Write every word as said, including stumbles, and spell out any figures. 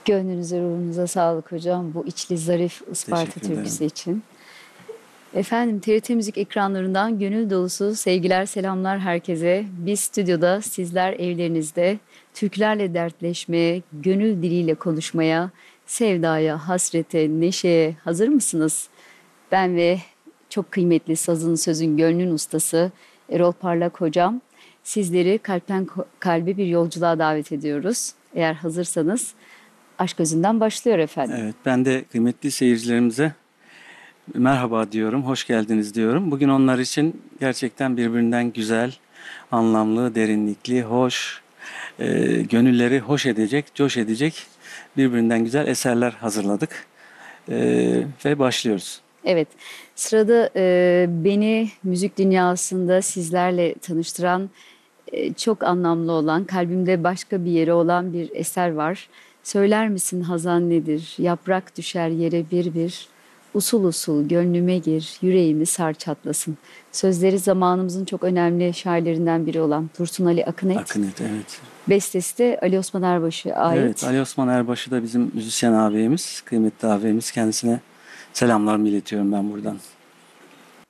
Gönlünüze, ruhunuza sağlık hocam bu içli zarif Isparta Teşekkür ederim. türküsü için. Efendim T R T Müzik ekranlarından gönül dolusu sevgiler selamlar herkese. Biz stüdyoda sizler evlerinizde türkülerle dertleşmeye, gönül diliyle konuşmaya, sevdaya, hasrete, neşeye hazır mısınız? Ben ve çok kıymetli sazın sözün gönlün ustası Erol Parlak hocam sizleri kalpten ko- kalbe bir yolculuğa davet ediyoruz. Eğer hazırsanız aşk gözünden başlıyor efendim. Evet, ben de kıymetli seyircilerimize merhaba diyorum, hoş geldiniz diyorum. Bugün onlar için gerçekten birbirinden güzel, anlamlı, derinlikli, hoş, e, gönülleri hoş edecek, coş edecek birbirinden güzel eserler hazırladık. E, ve başlıyoruz. Evet, sırada e, beni müzik dünyasında sizlerle tanıştıran e, çok anlamlı olan, kalbimde başka bir yeri olan bir eser var. Söyler misin hazan nedir? Yaprak düşer yere bir bir. Usul usul gönlüme gir, yüreğimi sar çatlasın. Sözleri zamanımızın çok önemli şairlerinden biri olan Dursun Ali Akınet. Akınet, evet. Bestesi de Ali Osman Erbaş'a Evet, ait. Ali Osman Erbaşı da bizim müzisyen ağabeyimiz, kıymetli ağabeyimiz. Kendisine selamlarımı iletiyorum ben buradan.